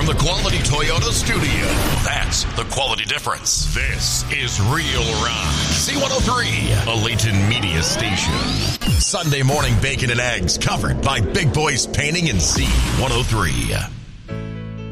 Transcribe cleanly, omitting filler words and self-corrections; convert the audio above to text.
the Quality Toyota studio. That's the quality difference. This is Real Rock. C103, a Layton media station. Sunday morning bacon and eggs covered by Big Boys Painting and C103.